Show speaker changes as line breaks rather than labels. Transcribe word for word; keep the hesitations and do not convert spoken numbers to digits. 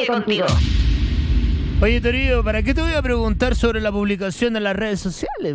sigue contigo.
Oye, Torío, ¿para qué te voy a preguntar sobre la publicación en las redes sociales?